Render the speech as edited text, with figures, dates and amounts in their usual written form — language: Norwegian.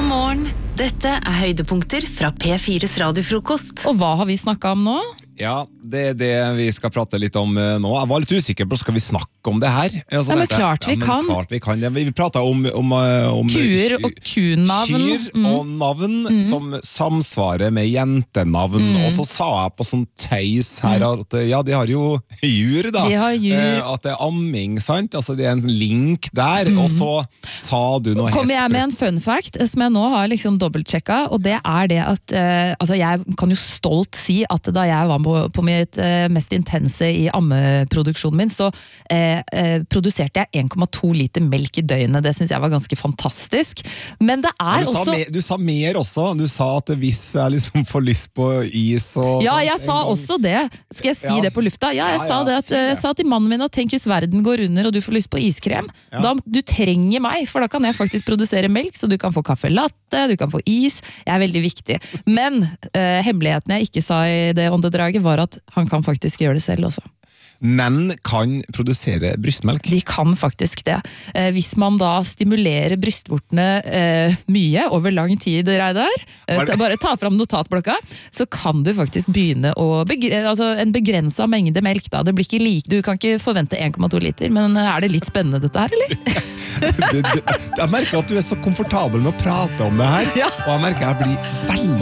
God morgen, dette høydepunkter fra P4's radiofrokost. Og hva har vi snakket om nå? Ja, det det vi skal prate litt om nå. Jeg var litt usikker på, skal vi snakke om det her? Altså, men klart vi kan. Klart vi kan. Vi pratet om Kuer og kunavn. Kyr og navn som samsvarer med jentenavn. Og så sa jeg på sånn tøys her at ja, de har jo jur da. De har jur. At det amming, sant? Altså det en link der, og så sa du noe helt Kommer jeg med en fun fact som jeg nå har liksom dobbeltchecka, og det det at altså jeg kan jo stolt si at da jeg var på mitt mest intense i ammeproduksjonen min, så produserte jeg 1,2 liter melk i døgnet. Det synes jeg var ganske fantastisk. Men det også... Du sa mer også. Du sa at hvis jeg liksom får lyst på is og... Ja, jeg sa også det. Skal jeg si det på lufta? Ja, jeg sa det. Jeg sa til mannen min at tenk hvis verden går under og du får lyst på iskrem. Da, du trenger meg, for da kan jeg faktisk produsere melk, så du kan få kaffe latte, du kan få is. Jeg veldig viktig. Men hemmeligheten jeg ikke sa i det åndedraget var at han kan faktisk gjøre det selv også. Menn kan produsere brystmelk? De kan faktisk det. Hvis man da stimulerer brystvortene mye over lang tid, Reidar, bare ta fram notatblokka, så kan du faktisk begynne å altså en begrenset mengde melk da. Det blir ikke like, du kan ikke forvente 1,2 liter, men det litt spennende dette her, eller? Jeg merker at du så komfortabel med å prate om det her, og jeg merker at jeg blir veldig